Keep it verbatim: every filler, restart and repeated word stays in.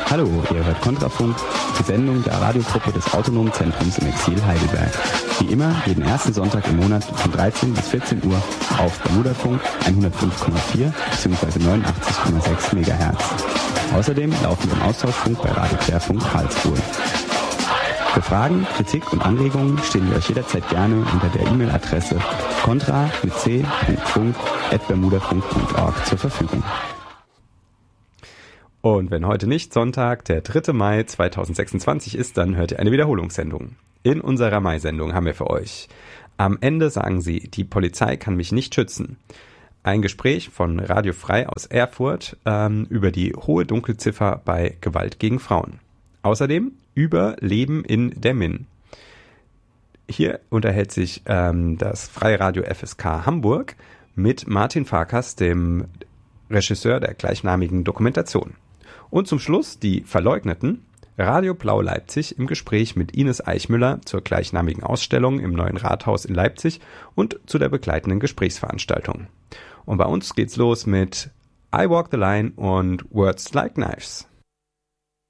Hallo, ihr hört Kontrafunk, die Sendung der Radiogruppe des Autonomen Zentrums im Exil Heidelberg. Wie immer, jeden ersten Sonntag im Monat von dreizehn bis vierzehn Uhr auf Bermudafunk hundertfünf Komma vier bzw. neunundachtzig Komma sechs Megahertz. Außerdem laufen wir im Austauschfunk bei Radio Querfunk Karlsruhe. Für Fragen, Kritik und Anregungen stehen wir euch jederzeit gerne unter der E-Mail-Adresse contra mit c punkt funk at bermudafunk punkt org zur Verfügung. Und wenn heute nicht Sonntag, der dritte Mai zweitausendsechsundzwanzig ist, dann hört ihr eine Wiederholungssendung. In unserer Mai-Sendung haben wir für euch: Am Ende sagen sie, die Polizei kann mich nicht schützen. Ein Gespräch von Radio Frei aus Erfurt ähm, über die hohe Dunkelziffer bei Gewalt gegen Frauen. Außerdem über Leben in der Min. Hier unterhält sich ähm, das Freiradio F S K Hamburg mit Martin Farkas, dem Regisseur der gleichnamigen Dokumentation. Und zum Schluss die Verleugneten, Radio Blau Leipzig im Gespräch mit Ines Eichmüller zur gleichnamigen Ausstellung im Neuen Rathaus in Leipzig und zu der begleitenden Gesprächsveranstaltung. Und bei uns geht's los mit I Walk the Line und Words Like Knives.